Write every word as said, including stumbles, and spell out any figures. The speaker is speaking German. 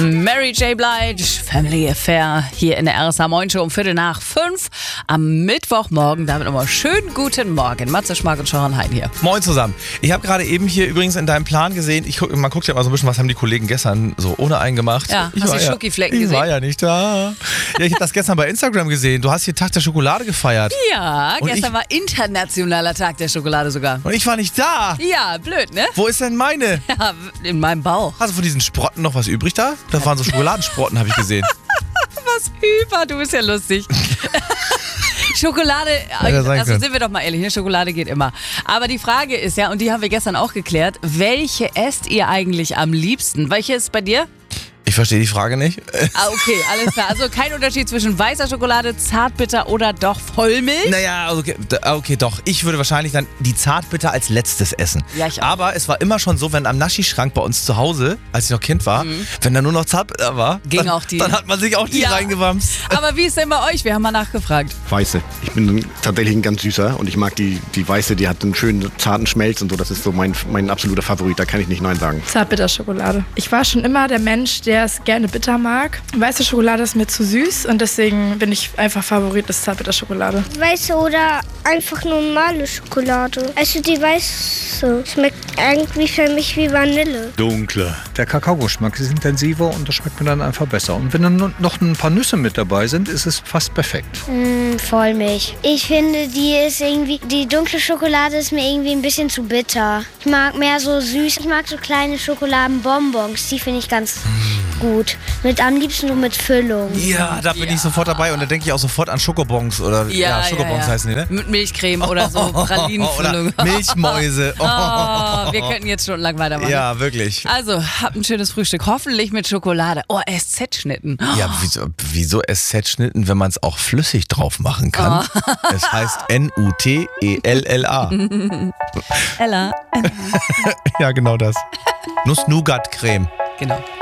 Mary J. Blige, Family Affair, hier in der R S A Moin Show um Viertel nach fünf am Mittwochmorgen. Damit nochmal schönen guten Morgen. Matze Schmark und Sharon Hein hier. Moin zusammen. Ich habe gerade eben hier übrigens in deinem Plan gesehen, ich guck, man guckt ja mal so ein bisschen, was haben die Kollegen gestern so ohne einen gemacht. Ja, ich hast du die ja, Schokiflecken ich gesehen? Ich war ja nicht da. Ja, ich habe das gestern bei Instagram gesehen. Du hast hier Tag der Schokolade gefeiert. Ja, Und gestern ich- war internationaler Tag der Schokolade sogar. Und ich war nicht da. Ja, blöd, ne? Wo ist denn meine? Ja, in meinem Bauch. Hast du von diesen Sprotten noch was übrig da? Das waren so Schokoladensprotten, habe ich gesehen. Was über, du bist ja lustig. Schokolade, ja sein also können. sind wir doch mal ehrlich, ne? Schokolade geht immer. Aber die Frage ist ja, und die haben wir gestern auch geklärt, welche esst ihr eigentlich am liebsten? Welche ist bei dir? Ich verstehe die Frage nicht. Ah, okay, alles klar. Also kein Unterschied zwischen weißer Schokolade, Zartbitter oder doch Vollmilch? Naja, also okay, d- okay, doch. Ich würde wahrscheinlich dann die Zartbitter als letztes essen. Ja, ich auch. Aber es war immer schon so, wenn am Naschi-Schrank bei uns zu Hause, als ich noch Kind war, wenn da nur noch Zartbitter war, Ging dann, auch die- dann hat man sich auch die Ja. reingewamst. Aber wie ist denn bei euch? Wir haben mal nachgefragt. Weiße. Ich bin tatsächlich ein ganz süßer und ich mag die, die Weiße, die hat einen schönen zarten Schmelz und so. Das ist so mein, mein absoluter Favorit, da kann ich nicht Nein sagen. Zartbitterschokolade. Ich war schon immer der Mensch, der es gerne bitter mag. Weiße Schokolade ist mir zu süß und deswegen bin ich einfach Favorit ist Zartbitterschokolade. Weiße oder einfach normale Schokolade. Also die weiße schmeckt irgendwie für mich wie Vanille. Dunkle. Der Kakaogeschmack ist intensiver und das schmeckt mir dann einfach besser. Und wenn dann noch ein paar Nüsse mit dabei sind, ist es fast perfekt. Mm, Vollmilch. Ich finde, die ist irgendwie, die dunkle Schokolade ist mir irgendwie ein bisschen zu bitter. Ich mag mehr so süß. Ich mag so kleine Schokoladenbonbons. Die finde ich ganz gut. Mit am liebsten nur mit Füllung. Ja, da bin ich sofort dabei und da denke ich auch sofort an Schokobons oder ja, Schokobons heißen die, ne? Mit Milchcreme oder so Pralinenfüllung. Oder Milchmäuse. Oh, wir könnten jetzt stundenlang weitermachen. Ja, wirklich. Also, habt ein schönes Frühstück. Hoffentlich mit Schokolade. Oh, S Z-Schnitten. Ja, wieso, wieso S Z-Schnitten, wenn man es auch flüssig drauf machen kann? Es heißt N U T E L L A. Ella. Ja, genau das. Nuss-Nougat-Creme. Genau.